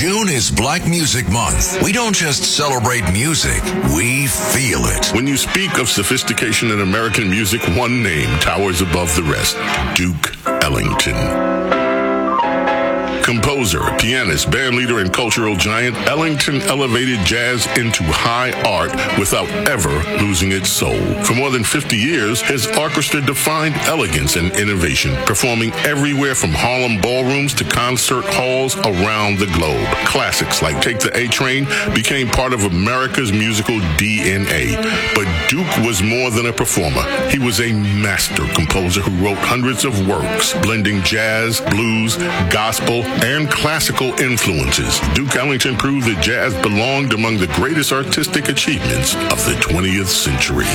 June is Black Music Month. We don't just celebrate music, we feel it. When you speak of sophistication in American music, one name towers above the rest: Duke Ellington. Composer, pianist, bandleader, and cultural giant, Ellington elevated jazz into high art without ever losing its soul. For more than 50 years, his orchestra defined elegance and innovation, performing everywhere from Harlem ballrooms to concert halls around the globe. Classics like Take the A Train became part of America's musical DNA. But Duke was more than a performer. He was a master composer who wrote hundreds of works, blending jazz, blues, gospel, and classical influences. Duke Ellington proved that jazz belonged among the greatest artistic achievements of the 20th century.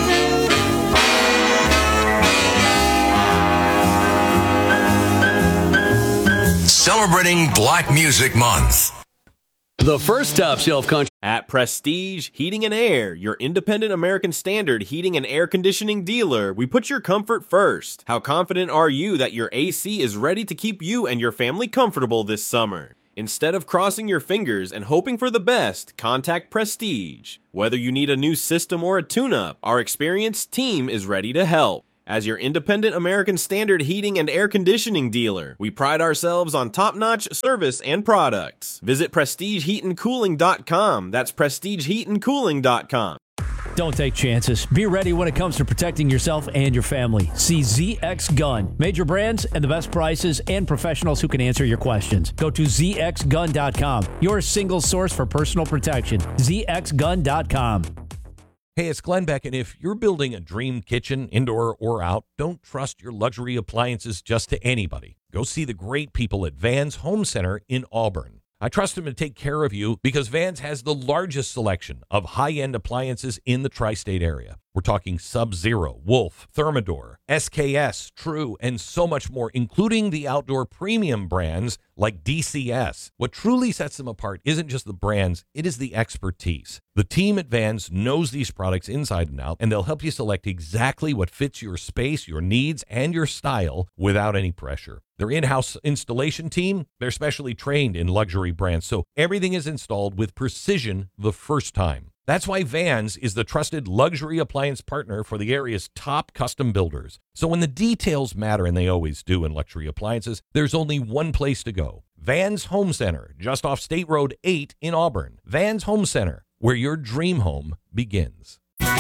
Celebrating Black Music Month. The first top shelf country at Prestige Heating and Air, your independent American Standard heating and air conditioning dealer. We put your comfort first. How confident are you that your AC is ready to keep you and your family comfortable this summer? Instead of crossing your fingers and hoping for the best, contact Prestige. Whether you need a new system or a tune-up, our experienced team is ready to help. As your independent American Standard heating and air conditioning dealer, we pride ourselves on top-notch service and products. Visit PrestigeHeatandCooling.com. That's PrestigeHeatandCooling.com. Don't take chances. Be ready when it comes to protecting yourself and your family. See ZX Gun. Major brands and the best prices and professionals who can answer your questions. Go to ZXGun.com. Your single source for personal protection. ZXGun.com. Hey, it's Glenn Beck, and if you're building a dream kitchen, indoor or out, don't trust your luxury appliances just to anybody. Go see the great people at Vans Home Center in Auburn. I trust them to take care of you because Vans has the largest selection of high-end appliances in the tri-state area. We're talking Sub-Zero, Wolf, Thermador, SKS, True, and so much more, including the outdoor premium brands like DCS. What truly sets them apart isn't just the brands, it is the expertise. The team at Vans knows these products inside and out, and they'll help you select exactly what fits your space, your needs, and your style without any pressure. Their in-house installation team, they're specially trained in luxury brands, so everything is installed with precision the first time. That's why Vans is the trusted luxury appliance partner for the area's top custom builders. So when the details matter, and they always do in luxury appliances, there's only one place to go. Vans Home Center, just off State Road 8 in Auburn. Vans Home Center, where your dream home begins.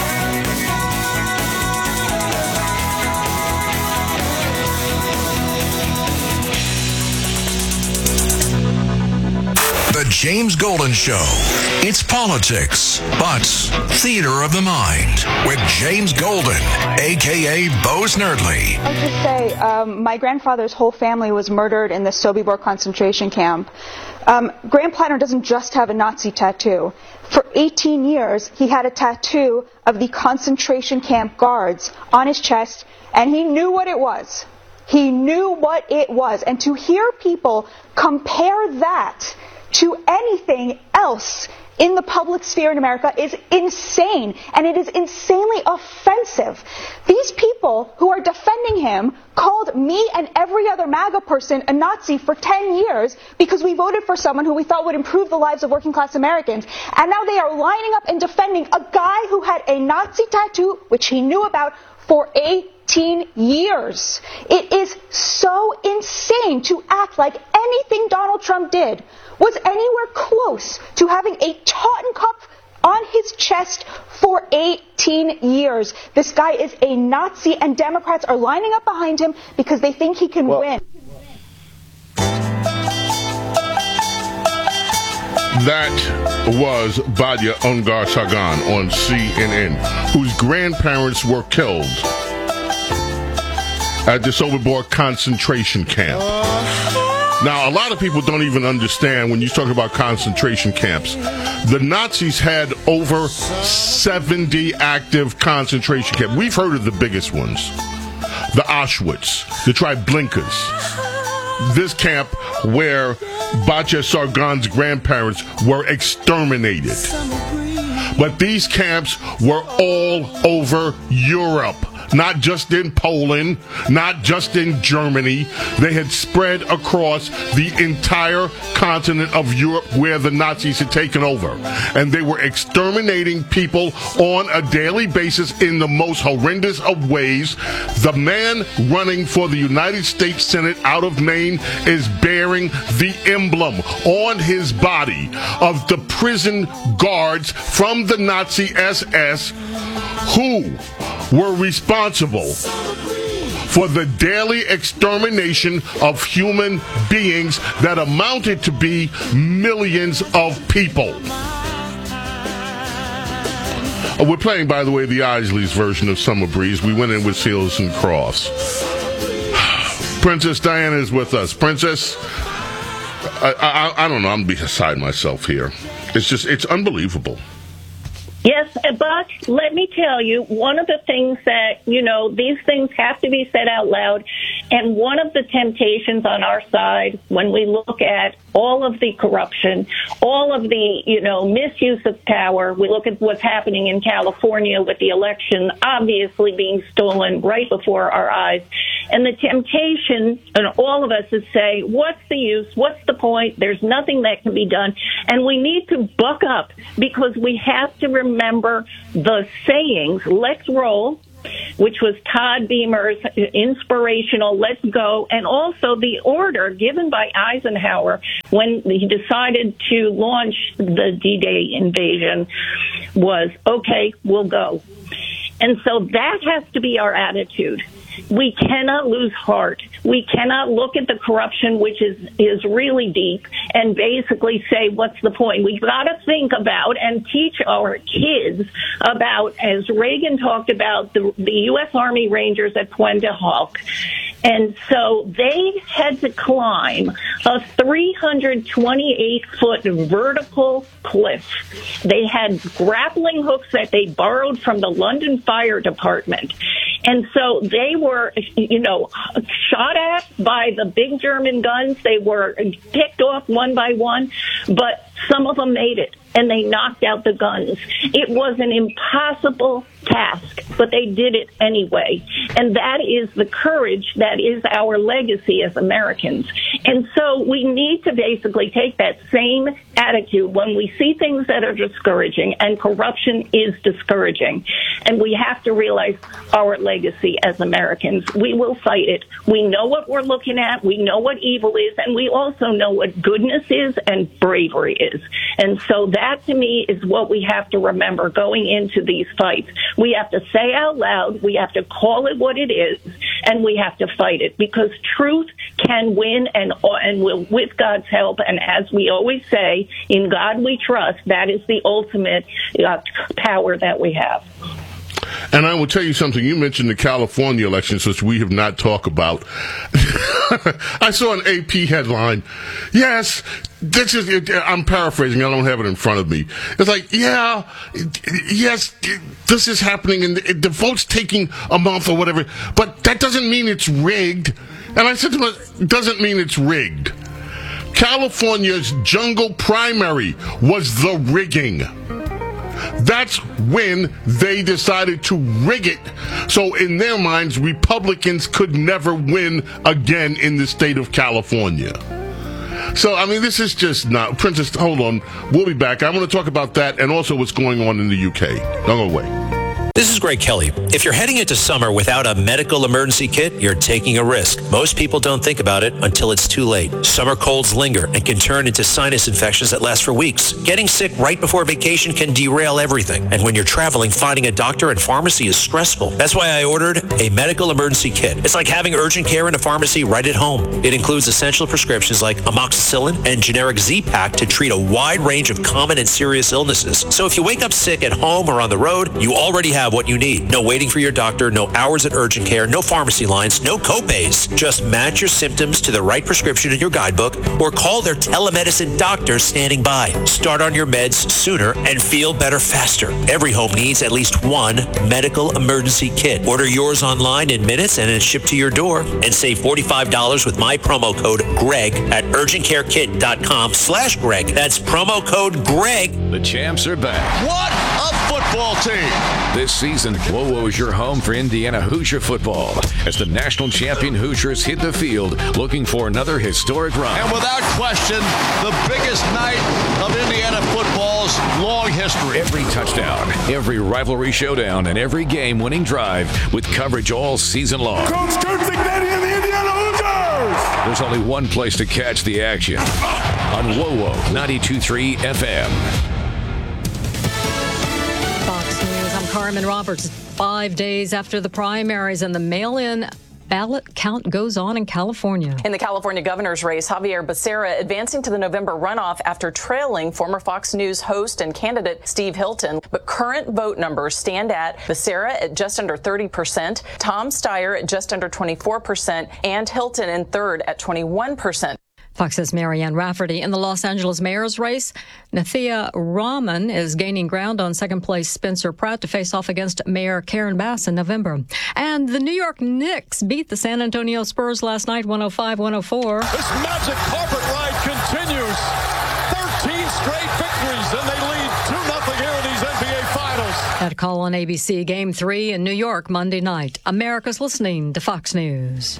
The James Golden Show. It's politics, but theater of the mind with James Golden, a.k.a. Bose Nerdly. I was just say, my grandfather's whole family was murdered in the Sobibor concentration camp. Graham Plattner doesn't just have a Nazi tattoo. For 18 years, he had a tattoo of the concentration camp guards on his chest, and he knew what it was. He knew what it was. And to hear people compare that to anything else in the public sphere in America is insane, and it is insanely offensive. These people who are defending him called me and every other MAGA person a Nazi for 10 years because we voted for someone who we thought would improve the lives of working class Americans, and now they are lining up and defending a guy who had a Nazi tattoo, which he knew about, for 18 years. It is so insane to act like anything Donald Trump did was anywhere close to having a Taunton cup on his chest for 18 years. This guy is a Nazi, and Democrats are lining up behind him because they think he can win. That was Badia Ungar Sargon on CNN, whose grandparents were killed at the Sobibor concentration camp. Now, a lot of people don't even understand when you talk about concentration camps. The Nazis had over 70 active concentration camps. We've heard of the biggest ones. The Auschwitz, the Treblinkas. This camp where Badia Sargon's grandparents were exterminated. But these camps were all over Europe. not just in Poland, not just in Germany. They had spread across the entire continent of Europe where the Nazis had taken over. And they were exterminating people on a daily basis in the most horrendous of ways. The man running for the United States Senate out of Maine is bearing the emblem on his body of the prison guards from the Nazi SS who were responsible for the daily extermination of human beings that amounted to be millions of people. We're playing, by the way, the Isleys version of Summer Breeze. We went in with Seals and Crofts. Princess Diana is with us. Princess, I don't know. I'm beside myself here. It's unbelievable. Yes, but let me tell you, one of the things that, these things have to be said out loud. And one of the temptations on our side, when we look at all of the corruption, all of the, misuse of power, we look at what's happening in California with the election obviously being stolen right before our eyes. And the temptation, and all of us, is say, what's the use? What's the point? There's nothing that can be done. And we need to buck up because we have to remember the sayings, let's roll, which was Todd Beamer's inspirational let's go, and also the order given by Eisenhower when he decided to launch the D-Day invasion was, okay, we'll go. And so that has to be our attitude. We cannot lose heart. We cannot look at the corruption, which is really deep, and basically say, what's the point? We've got to think about and teach our kids about, as Reagan talked about, the U.S. Army Rangers at Puente Hawk. And so they had to climb a 328-foot vertical cliff. They had grappling hooks that they borrowed from the London Fire Department. And so they were, shot at by the big German guns. They were picked off one by one, but some of them made it, and they knocked out the guns. It was an impossible task, but they did it anyway. And that is the courage that is our legacy as Americans. And so we need to basically take that same attitude when we see things that are discouraging, and corruption is discouraging. And we have to realize our legacy as Americans. We will fight it. We know what we're looking at. We know what evil is, and we also know what goodness is and bravery is. And so that, to me, is what we have to remember going into these fights. We have to say out loud, we have to call it what it is, and we have to fight it, because truth can win and will, with God's help. And as we always say, in God we trust. That is the ultimate power that we have. And I will tell you something. You mentioned the California elections, which we have not talked about. I saw an AP headline. Yes, this is, I'm paraphrasing. I don't have it in front of me. It's like, yes, this is happening, and the vote's taking a month or whatever, but that doesn't mean it's rigged. And I said to them, it doesn't mean it's rigged. California's jungle primary was the rigging. That's when they decided to rig it. So in their minds, Republicans could never win again in the state of California. So, I mean, this is just not... Princess, hold on. We'll be back. I want to talk about that and also what's going on in the UK. Don't go away. This is Greg Kelly. If you're heading into summer without a medical emergency kit, you're taking a risk. Most people don't think about it until it's too late. Summer colds linger and can turn into sinus infections that last for weeks. Getting sick right before vacation can derail everything. And when you're traveling, finding a doctor and pharmacy is stressful. That's why I ordered a medical emergency kit. It's like having urgent care in a pharmacy right at home. It includes essential prescriptions like amoxicillin and generic Z-Pak to treat a wide range of common and serious illnesses. So if you wake up sick at home or on the road, you already have what you need. No waiting for your doctor, no hours at urgent care, no pharmacy lines, no copays. Just match your symptoms to the right prescription in your guidebook or call their telemedicine doctor standing by. Start on your meds sooner and feel better faster. Every home needs at least one medical emergency kit. Order yours online in minutes and it's shipped to your door. And save $45 with my promo code GREG at urgentcarekit.com/Greg. That's promo code GREG. The champs are back. What a football team! This season, WoWo is your home for Indiana Hoosier football as the national champion Hoosiers hit the field looking for another historic run. And without question, the biggest night of Indiana football's long history. Every touchdown, every rivalry showdown, and every game-winning drive with coverage all season long. Coach Kurt Cignetti and the Indiana Hoosiers! There's only one place to catch the action. On WoWo 92.3 FM. Fox News, I'm Carmen Roberts. 5 days after the primaries and the mail-in ballot count goes on in California. In the California governor's race, Javier Becerra advancing to the November runoff after trailing former Fox News host and candidate Steve Hilton. But current vote numbers stand at Becerra at just under 30%, Tom Steyer at just under 24%, and Hilton in third at 21%. Fox's Marianne Rafferty. In the Los Angeles mayor's race, Nathia Rahman is gaining ground on second place Spencer Pratt to face off against Mayor Karen Bass in November. And the New York Knicks beat the San Antonio Spurs last night 105-104. This magic carpet ride continues. 13 straight victories, and they lead 2-0 here in these NBA Finals. That call on ABC Game 3 in New York Monday night. America's listening to Fox News.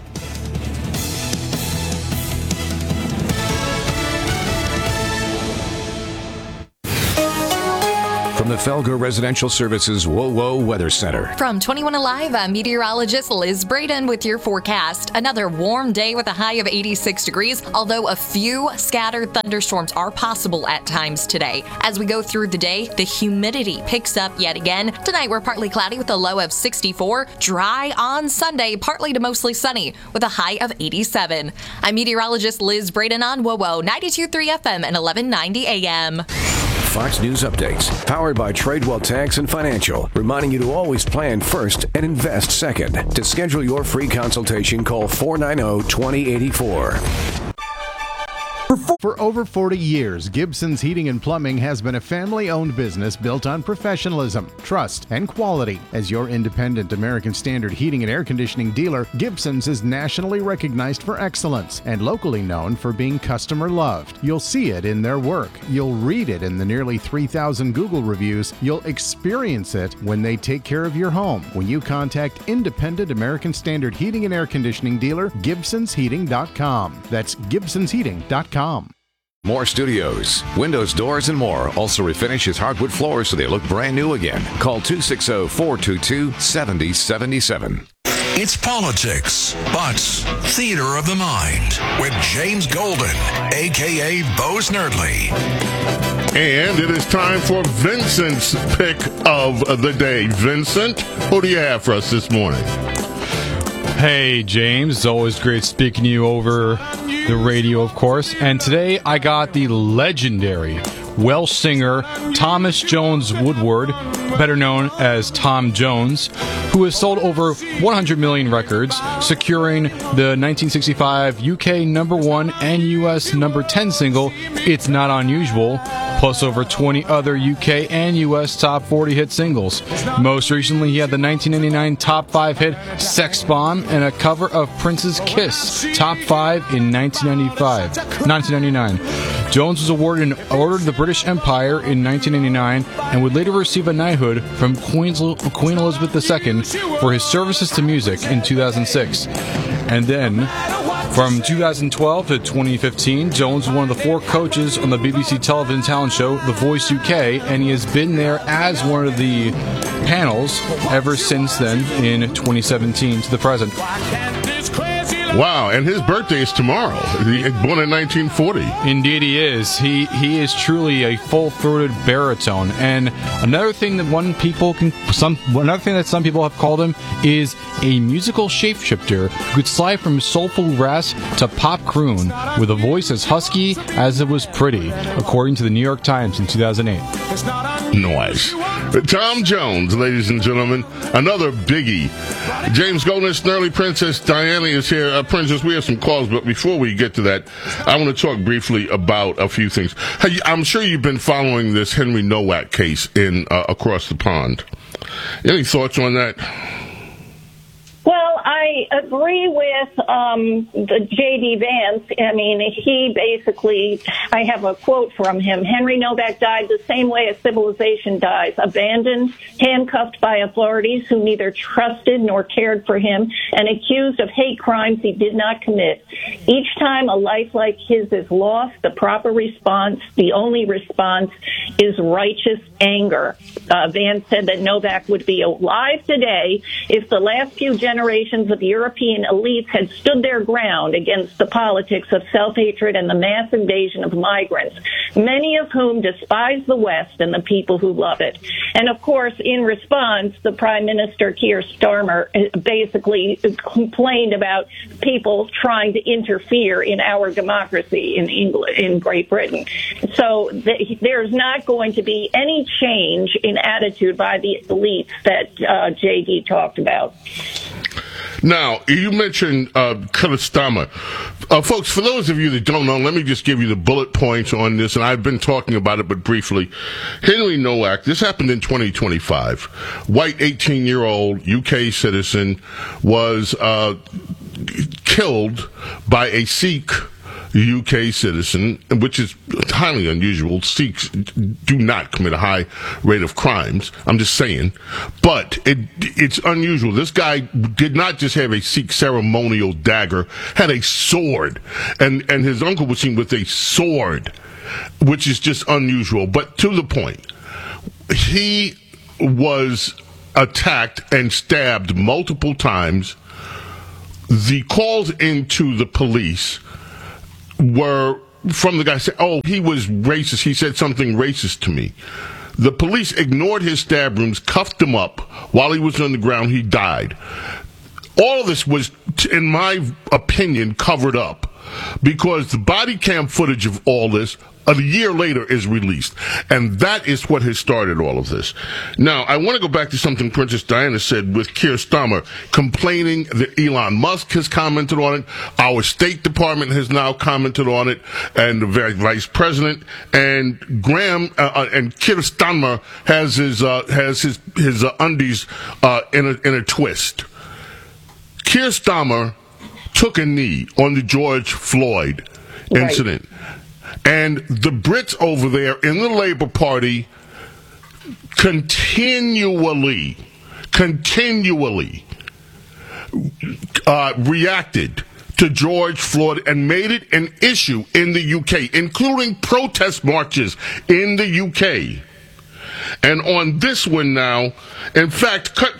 From the Felger Residential Services WoWo Weather Center. From 21 Alive, I'm meteorologist Liz Braden with your forecast. Another warm day with a high of 86 degrees, although a few scattered thunderstorms are possible at times today. As we go through the day, the humidity picks up yet again. Tonight, we're partly cloudy with a low of 64. Dry on Sunday, partly to mostly sunny with a high of 87. I'm meteorologist Liz Braden on WoWo 92.3 FM and 1190 AM. Fox News updates, powered by Tradewell Tax and Financial, reminding you to always plan first and invest second. To schedule your free consultation, call 490-2084. For over 40 years, Gibson's Heating and Plumbing has been a family-owned business built on professionalism, trust, and quality. As your independent American Standard heating and air conditioning dealer, Gibson's is nationally recognized for excellence and locally known for being customer-loved. You'll see it in their work. You'll read it in the nearly 3,000 Google reviews. You'll experience it when they take care of your home. When you contact independent American Standard heating and air conditioning dealer, GibsonsHeating.com. That's GibsonsHeating.com. More studios, windows, doors, and more. Also refinish his hardwood floors so they look brand new again. Call 260-422-7077. It's politics, but theater of the mind with James Golden, a.k.a. Bo Snerdley. And it is time for Vincent's pick of the day. Vincent, who do you have for us this morning? Hey, James. It's always great speaking to you over the radio, of course. And today I got the legendary Welsh singer Thomas Jones Woodward, better known as Tom Jones, who has sold over 100 million records, securing the 1965 UK #1 and US #10 single, It's Not Unusual, plus over 20 other UK and US top 40 hit singles. Most recently, he had the 1999 top 5 hit Sex Bomb and a cover of Prince's Kiss, top 5 in 1999. Jones was awarded an Order of the British Empire in 1999 and would later receive a knighthood from Queen Elizabeth II for his services to music in 2006. And then, from 2012 to 2015, Jones was one of the 4 coaches on the BBC television talent show The Voice UK, and he has been there as one of the panels ever since then in 2017 to the present. Wow, and his birthday is tomorrow. He was born in 1940. Indeed he is. He is truly a full-throated baritone. And another thing that some people have called him is a musical shapeshifter who could slide from soulful rasp to pop croon with a voice as husky as it was pretty, according to the New York Times in 2008. Nice. Tom Jones, ladies and gentlemen, another biggie. James Golden, Snerdley, Princess Diana is here. Princess, we have some calls, but before we get to that, I want to talk briefly about a few things. Hey, I'm sure you've been following this Henry Nowak case across the pond. Any thoughts on that? Well, I I agree with the J.D. Vance. I mean, he basically, I have a quote from him. Henry Novak died the same way a civilization dies, abandoned, handcuffed by authorities who neither trusted nor cared for him, and accused of hate crimes he did not commit. Each time a life like his is lost, the proper response, the only response, is righteous anger. Vance said that Novak would be alive today if the last few generations of European elites had stood their ground against the politics of self-hatred and the mass invasion of migrants, many of whom despise the West and the people who love it. And of course, in response, the Prime Minister Keir Starmer basically complained about people trying to interfere in our democracy in England, in Great Britain. So there's not going to be any change in attitude by the elites that J.D. talked about. Now, you mentioned Keir Starmer. Folks, for those of you that don't know, let me just give you the bullet points on this, and I've been talking about it, but briefly. Henry Novak, this happened in 2025. White 18-year-old UK citizen was killed by a Sikh UK citizen, which is highly unusual. Sikhs do not commit a high rate of crimes. I'm just saying. But it's unusual. This guy did not just have a Sikh ceremonial dagger, had a sword. And his uncle was seen with a sword, which is just unusual. But to the point, he was attacked and stabbed multiple times. The calls into the police were from the guy saying, oh, he was racist. He said something racist to me. The police ignored his stab wounds, cuffed him up. While he was on the ground, he died. All of this was, in my opinion, covered up because the body cam footage of all this a year later is released. And that is what has started all of this. Now, I want to go back to something Princess Diana said with Keir Starmer complaining that Elon Musk has commented on it. Our State Department has now commented on it, and the Vice President, and Graham and Keir Starmer has his undies in a twist. Keir Starmer took a knee on the George Floyd incident. Right. And the Brits over there in the Labour Party continually reacted to George Floyd and made it an issue in the UK, including protest marches in the UK. And on this one now, in fact, cut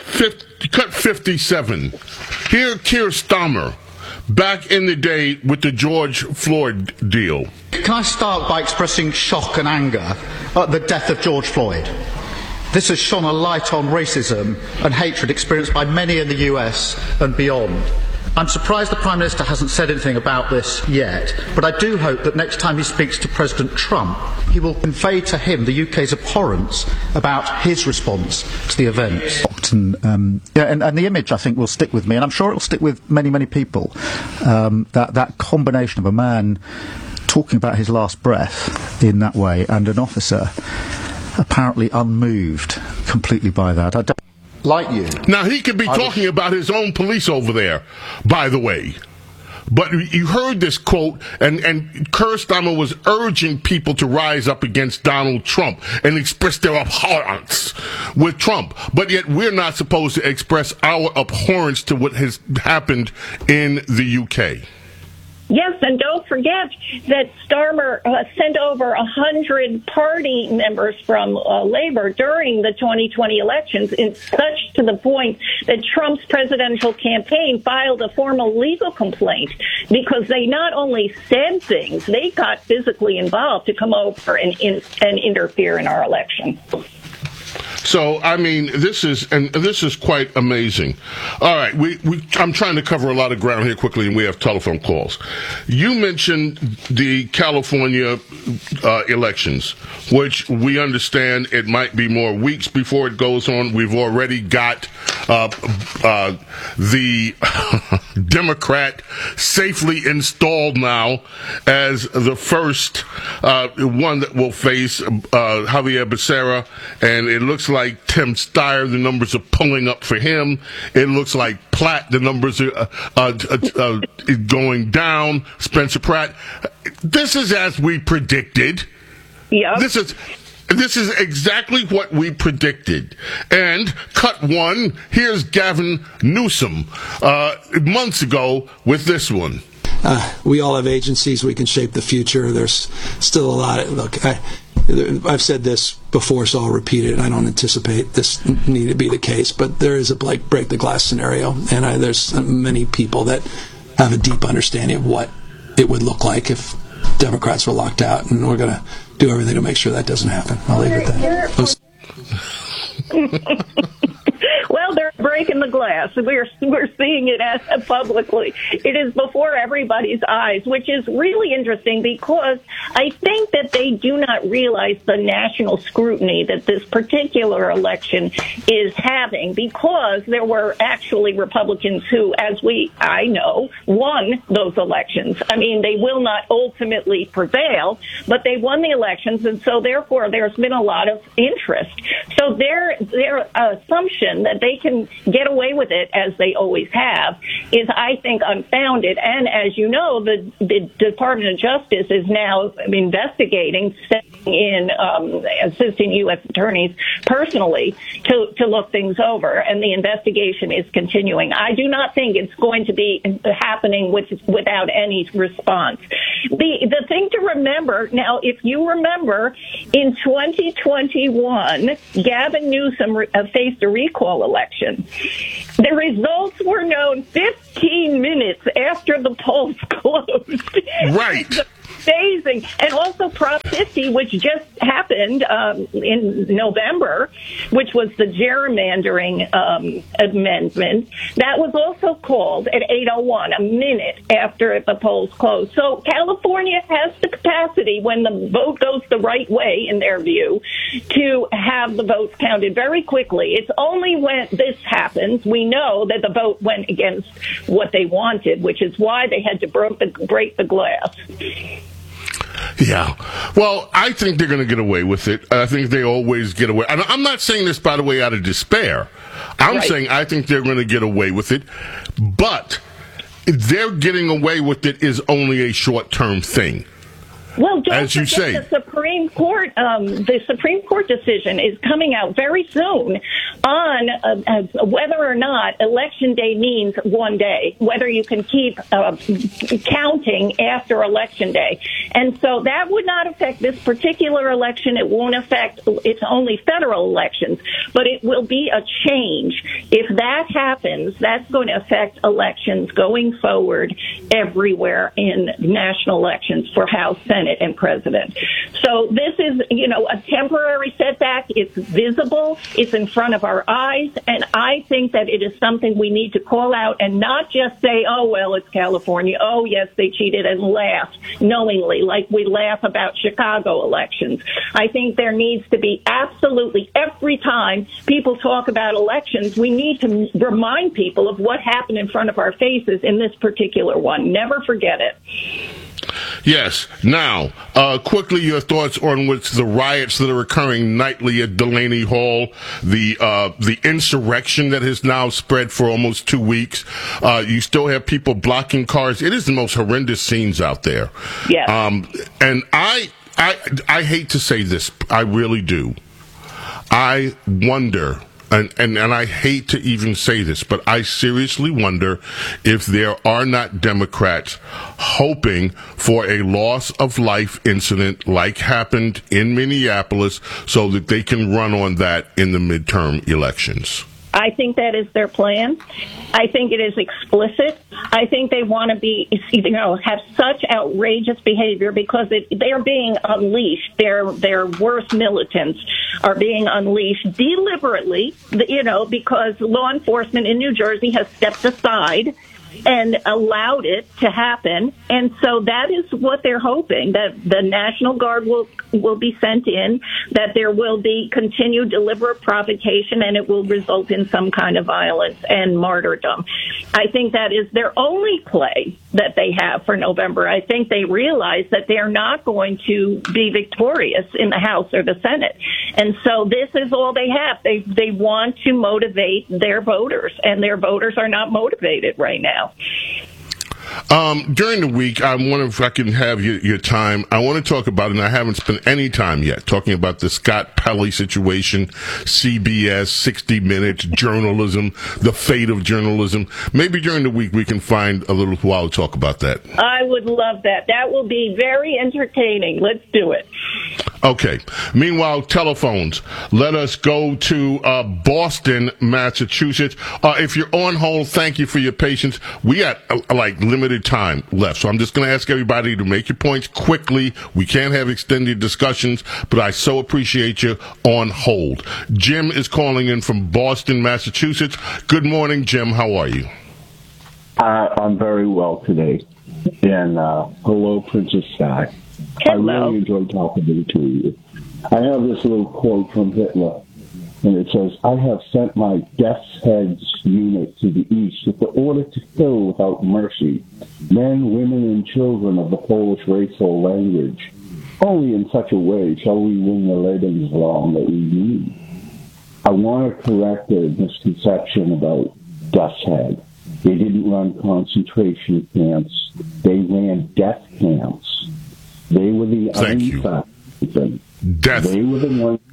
57. Here, Keir Starmer, back in the day with the George Floyd deal. Can I start by expressing shock and anger at the death of George Floyd? This has shone a light on racism and hatred experienced by many in the US and beyond. I'm surprised the Prime Minister hasn't said anything about this yet, but I do hope that next time he speaks to President Trump, he will convey to him the UK's abhorrence about his response to the events. And the image, I think, will stick with me, and I'm sure it will stick with many, many people. That combination of a man talking about his last breath in that way and an officer apparently unmoved completely by that. I don't like you. Now, he could be talking about his own police over there, by the way. But you heard this quote, and Keir Starmer was urging people to rise up against Donald Trump and express their abhorrence with Trump. But yet we're not supposed to express our abhorrence to what has happened in the UK. Yes, and don't forget that Starmer sent over 100 party members from Labour during the 2020 elections, in such to the point that Trump's presidential campaign filed a formal legal complaint because they not only said things, they got physically involved to come over and interfere in our election. So, I mean, this is quite amazing. All right, I'm trying to cover a lot of ground here quickly, and we have telephone calls. You mentioned the California elections, which we understand it might be more weeks before it goes on. We've already got the Democrat safely installed now as the first one that will face Javier Becerra, and it looks like Tim Steyer, the numbers are pulling up for him. It looks like Platt, the numbers are going down. Spencer Pratt. This is as we predicted. Yeah. This is exactly what we predicted. And cut one, here's Gavin Newsom months ago with this one. We all have agencies. We can shape the future. There's still a lot. Look, I've said this before, so I'll repeat it. I don't anticipate this need to be the case, but there is a break the glass scenario, and there's many people that have a deep understanding of what it would look like if Democrats were locked out, and we're going to do everything to make sure that doesn't happen. I'll leave it at that. Well, they're breaking the glass. We're seeing it publicly. It is before everybody's eyes, which is really interesting because I think that they do not realize the national scrutiny that this particular election is having, because there were actually Republicans who, I know, won those elections. I mean, they will not ultimately prevail, but they won the elections, and so therefore there's been a lot of interest. So their assumption that they can get away with it, as they always have, is, I think, unfounded. And as you know, the Department of Justice is now investigating, assisting U.S. attorneys personally to look things over, and the investigation is continuing. I do not think it's going to be happening without any response. The thing to remember now, if you remember, in 2021, Gavin Newsom faced a recall election. The results were known 15 minutes after the polls closed. Right. Amazing. And also Prop 50, which just happened in November, which was the gerrymandering amendment, that was also called at 8:01, a minute after the polls closed. So California has the capacity, when the vote goes the right way, in their view, to have the votes counted very quickly. It's only when this happens, we know that the vote went against what they wanted, which is why they had to break the glass. Yeah. Well, I think they're going to get away with it. I think they always get away. And I'm not saying this, by the way, out of despair. I'm saying I think they're going to get away with it. But their getting away with it is only a short-term thing. Well, don't as you forget say, the Supreme Court decision is coming out very soon on whether or not Election Day means one day, whether you can keep counting after Election Day. And so that would not affect this particular election. It won't affect, it's only federal elections, but it will be a change. If that happens, that's going to affect elections going forward everywhere in national elections for House, Senate, and President. So this is, a temporary setback. It's visible. It's in front of our eyes. And I think that it is something we need to call out and not just say, oh, well, it's California. Oh, yes, they cheated, and laugh knowingly, like we laugh about Chicago elections. I think there needs to be absolutely, every time people talk about elections, we need to remind people of what happened in front of our faces in this particular one. Never forget it. Yes. Now, quickly, your thoughts on what's the riots that are occurring nightly at Delaney Hall, the insurrection that has now spread for almost 2 weeks. You still have people blocking cars. It is the most horrendous scenes out there. Yeah. And I hate to say this, I really do. I wonder. And I hate to even say this, but I seriously wonder if there are not Democrats hoping for a loss of life incident like happened in Minneapolis so that they can run on that in the midterm elections. I think that is their plan. I think it is explicit. I think they want to be, have such outrageous behavior because they are being unleashed. Their worst militants are being unleashed deliberately, because law enforcement in New Jersey has stepped aside and allowed it to happen. And so that is what they're hoping, that the National Guard will be sent in, that there will be continued deliberate provocation, and it will result in some kind of violence and martyrdom. I think that is their only play that they have for November. I think they realize that they're not going to be victorious in the House or the Senate. And so this is all they have. They want to motivate their voters, and their voters are not motivated right now. During the week, I wonder if I can have your time. I want to talk about, and I haven't spent any time yet, talking about the Scott Pelley situation, CBS, 60 Minutes, journalism, the fate of journalism. Maybe during the week we can find a little while to talk about that. I would love that. That will be very entertaining. Let's do it. Okay. Meanwhile, telephones. Let us go to Boston, Massachusetts. If you're on hold, thank you for your patience. We got limited time left, so I'm just going to ask everybody to make your points quickly. We can't have extended discussions, but I so appreciate you on hold. Jim is calling in from Boston, Massachusetts. Good morning, Jim. How are you? I'm very well today. And hello, Princess Di. Hello. I really enjoyed talking to you. I have this little quote from Hitler, and it says, "I have sent my death's heads unit to the east with the order to kill without mercy men, women, and children of the Polish race or language. Only in such a way shall we win the Lebensraum that we need." I want to correct a misconception about Death's Head. They didn't run concentration camps. They ran death camps. They were the Death. They were the ones.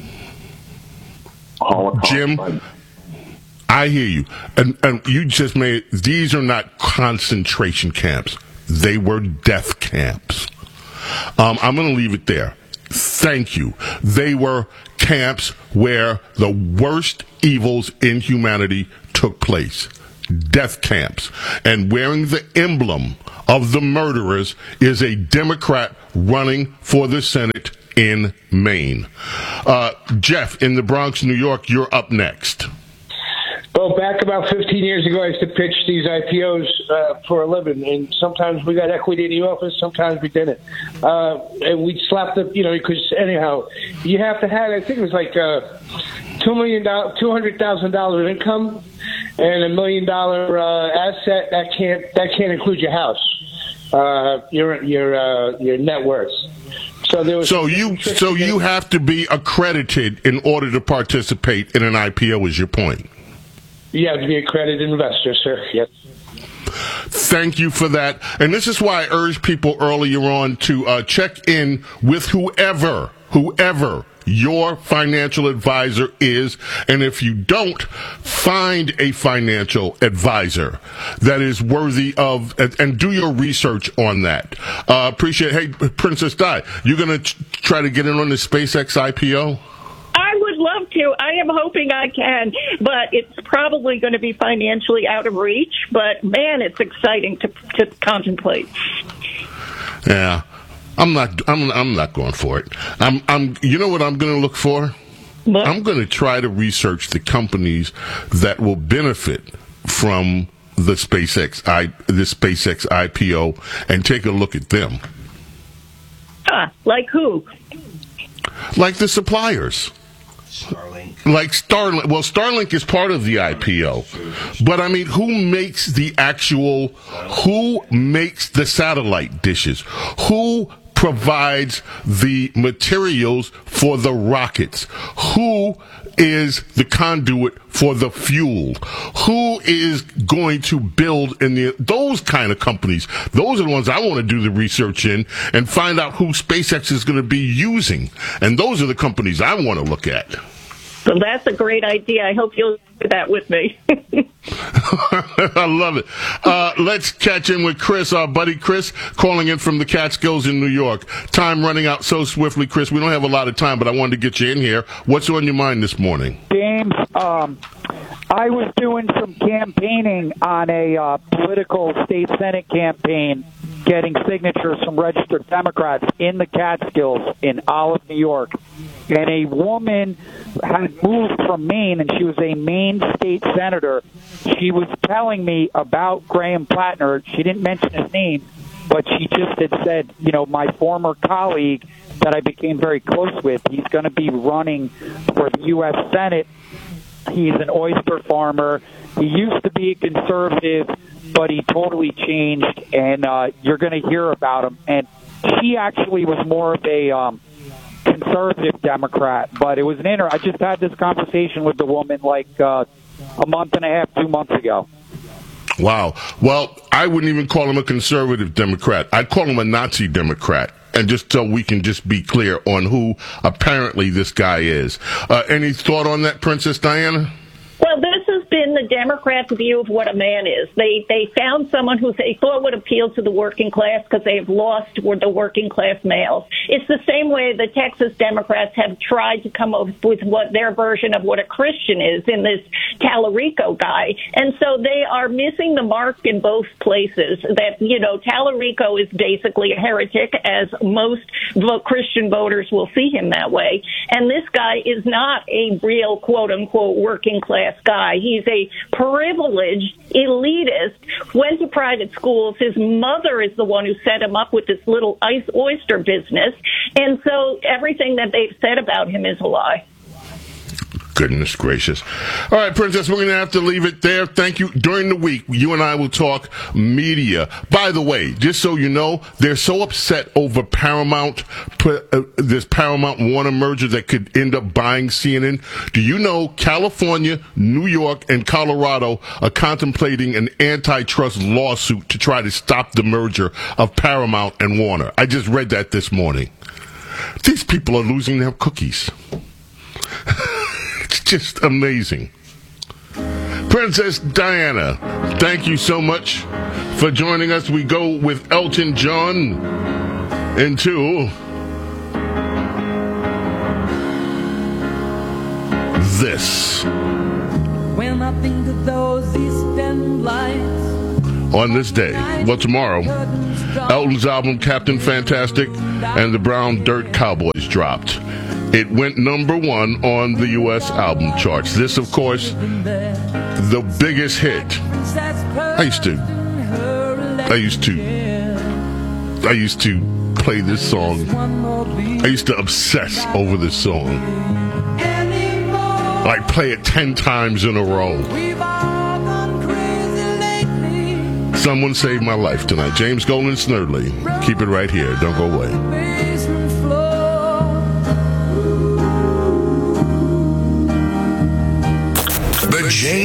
Holocaust. Jim, I hear you. And you just made, these are not concentration camps. They were death camps. I'm going to leave it there. Thank you. They were camps where the worst evils in humanity took place. Death camps. And wearing the emblem of the murderers is a Democrat running for the Senate in Maine. Jeff, in the Bronx, New York, you're up next. Well, back about 15 years ago, I used to pitch these IPOs for a living, and sometimes we got equity in the office, sometimes we didn't. And we'd slap the, because anyhow, you have to have, I think it was like $200,000 of income and $1 million asset. That can't include your house, your net worth. So you have to be accredited in order to participate in an IPO, is your point? You have to be an accredited investor, sir. Yes. Thank you for that. And this is why I urged people earlier on to check in with whoever your financial advisor is. And if you don't, find a financial advisor that is worthy of, and do your research on that. Appreciate it. Hey, Princess Di, you're going to try to get in on the SpaceX IPO? I would love to. I am hoping I can, but it's probably going to be financially out of reach. But man, it's exciting to contemplate. Yeah, I'm not going for it. You know what I'm going to look for? What? I'm going to try to research the companies that will benefit from the SpaceX IPO and take a look at them. Like who? Like the suppliers. Like Starlink. Well, Starlink is part of the IPO. But, I mean, who makes the satellite dishes? Who provides the materials for the rockets? Who is the conduit for the fuel? Who is going to build those kind of companies? Those are the ones I want to do the research in and find out who SpaceX is going to be using. And those are the companies I want to look at. Well, that's a great idea. I hope you'll do that with me. I love it. Let's catch in with Chris, our buddy Chris, calling in from the Catskills in New York. Time running out so swiftly, Chris. We don't have a lot of time, but I wanted to get you in here. What's on your mind this morning? James, I was doing some campaigning on a political state Senate campaign getting signatures from registered Democrats in the Catskills in Olive, New York. And a woman had moved from Maine, and she was a Maine state senator. She was telling me about Graham Plattner. She didn't mention his name, but she just had said, you know, my former colleague that I became very close with, he's going to be running for the U.S. Senate. He's an oyster farmer. He used to be a conservative, but he totally changed, and you're going to hear about him. And she actually was more of a conservative Democrat, but it was an I just had this conversation with the woman like a month and a half, 2 months ago. Wow. Well, I wouldn't even call him a conservative Democrat. I'd call him a Nazi Democrat. And just so we can just be clear on who apparently this guy is. Any thought on that, Princess Diana? Well, this has been the Democrats' view of what a man is. They found someone who they thought would appeal to the working class because they have lost the working class males. It's the same way the Texas Democrats have tried to come up with what their version of what a Christian is in this Tallarico guy. And so they are missing the mark in both places. That, you know, Tallarico is basically a heretic, as most Christian voters will see him that way. And this guy is not a real, quote-unquote, working class guy. He's a privileged elitist, went to private schools. His mother is the one who set him up with this little oyster business. And so everything that they've said about him is a lie. Goodness gracious. All right, Princess, we're going to have to leave it there. Thank you. During the week, you and I will talk media. By the way, just so you know, they're so upset over Paramount, this Paramount-Warner merger that could end up buying CNN. Do you know California, New York, and Colorado are contemplating an antitrust lawsuit to try to stop the merger of Paramount and Warner? I just read that this morning. These people are losing their cookies. It's just amazing. Princess Diana, thank you so much for joining us. We go with Elton John into this. When I think of those Eastern lights. On this day, well, tomorrow, Elton's album Captain Fantastic and the Brown Dirt Cowboys dropped. It went number 1 on the U.S. album charts. This, of course, the biggest hit. I used to play this song. I used to obsess over this song. I'd play it 10 times in a row. Someone saved my life tonight. James Golden Snerdley. Keep it right here. Don't go away. The James